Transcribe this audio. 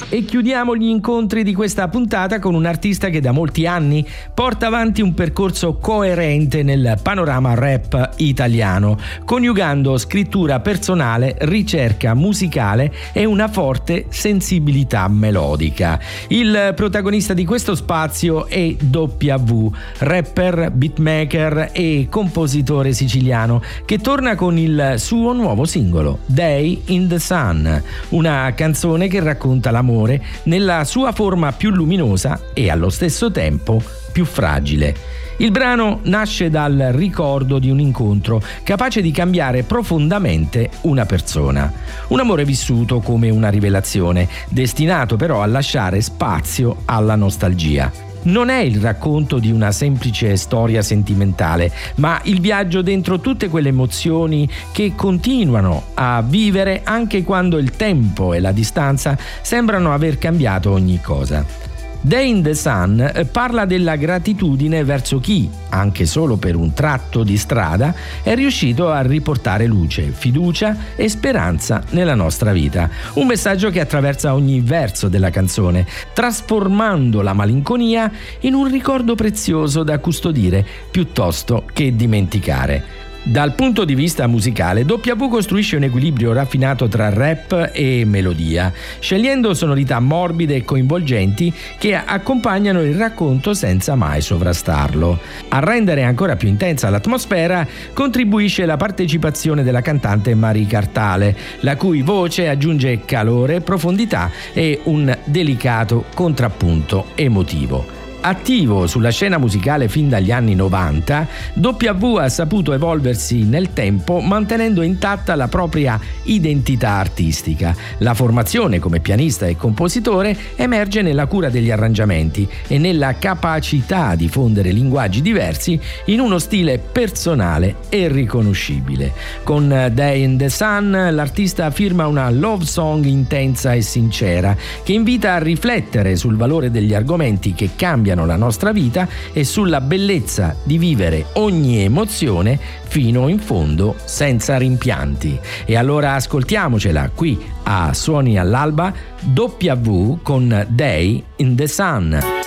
E chiudiamo gli incontri di questa puntata con un artista che da molti anni porta avanti un percorso coerente nel panorama rap italiano, coniugando scrittura personale, ricerca musicale e una forte sensibilità melodica. Il protagonista di questo spazio è W, rapper, beatmaker e compositore siciliano, che torna con il suo nuovo singolo, Day in the Sun, una canzone che racconta l'amore nella sua forma più luminosa e allo stesso tempo più fragile. Il brano nasce dal ricordo di un incontro capace di cambiare profondamente una persona. Un amore vissuto come una rivelazione, destinato però a lasciare spazio alla nostalgia. Non è il racconto di una semplice storia sentimentale, ma il viaggio dentro tutte quelle emozioni che continuano a vivere anche quando il tempo e la distanza sembrano aver cambiato ogni cosa. Day in the Sun parla della gratitudine verso chi, anche solo per un tratto di strada, è riuscito a riportare luce, fiducia e speranza nella nostra vita. Un messaggio che attraversa ogni verso della canzone, trasformando la malinconia in un ricordo prezioso da custodire piuttosto che dimenticare. Dal punto di vista musicale, W costruisce un equilibrio raffinato tra rap e melodia, scegliendo sonorità morbide e coinvolgenti che accompagnano il racconto senza mai sovrastarlo. A rendere ancora più intensa l'atmosfera contribuisce la partecipazione della cantante Marie Cartale, la cui voce aggiunge calore, profondità e un delicato contrappunto emotivo. Attivo sulla scena musicale fin dagli anni 90, W ha saputo evolversi nel tempo mantenendo intatta la propria identità artistica. La formazione come pianista e compositore emerge nella cura degli arrangiamenti e nella capacità di fondere linguaggi diversi in uno stile personale e riconoscibile. Con Day in the Sun l'artista firma una love song intensa e sincera che invita a riflettere sul valore degli argomenti che cambiano la nostra vita e sulla bellezza di vivere ogni emozione fino in fondo senza rimpianti. E allora ascoltiamocela qui a Suoni all'Alba, W con Day in the Sun.